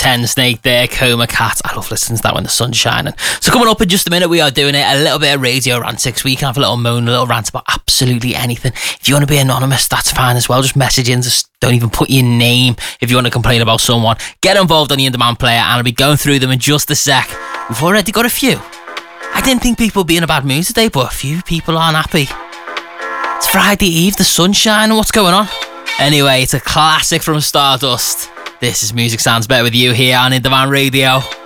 Ten Snake there, Coma Cat. I love listening to that when the sun's shining. So coming up in just a minute, we are doing it, a little bit of Radio Rant 6 week. Have a little moan, a little rant about absolutely anything. If you want to be anonymous, that's fine as well. Just message in, just don't even put your name. If you want to complain about someone, get involved on the In-Demand Player, and I'll be going through them in just a sec. We've already got a few. I didn't think people would be in a bad mood today, but a few people aren't happy. It's Friday Eve, the sun's shining, what's going on? Anyway, it's a classic from Stardust. This is Music Sounds Better with you here on In-Demand Radio.